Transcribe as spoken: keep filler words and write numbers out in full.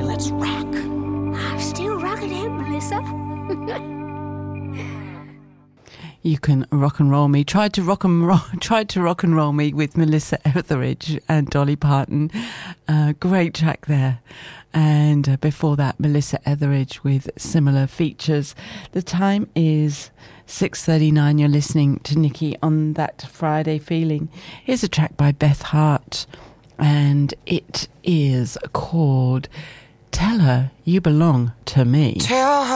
Dolly, let's rock. I'm still rocking it, Melissa. You Can Rock and Roll Me. Tried to rock and roll, tried to rock and roll me with Melissa Etheridge and Dolly Parton. Uh, great track there. And uh, before that, Melissa Etheridge with Similar Features. The time is six thirty-nine. You're listening to Nikki on That Friday Feeling. Here's a track by Beth Hart, and it is called Tell Her You Belong to Me. Tell her